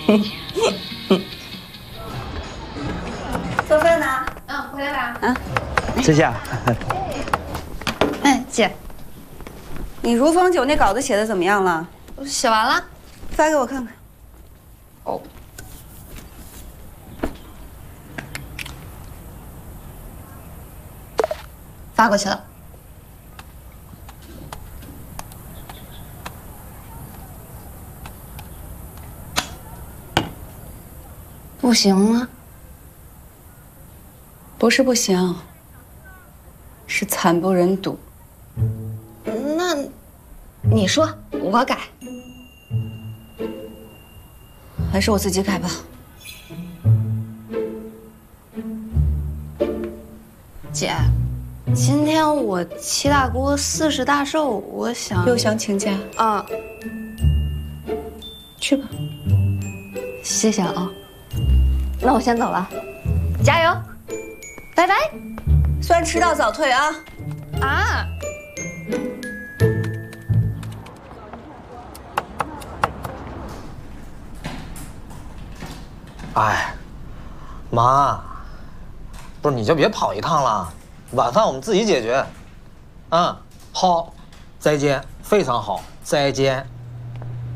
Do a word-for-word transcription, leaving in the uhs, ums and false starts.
做饭呢？ 嗯，回来啦。 啊， 这下。 哎，姐， 你如风酒那稿子写的怎么样了？ 我写完了。 发给我看看。 哦。发过去了。不行吗？ 不是不行，是惨不忍睹。 那，你说，我改。 还是我自己改吧。 姐，今天我七大姑四十大寿，我想又想请假啊。 去吧。 谢谢啊。那我先走了，加油，拜拜。 算迟到早退啊。 啊。 哎，妈，不是你就别跑一趟了，晚饭我们自己解决。嗯，好，再见，非常好，再见。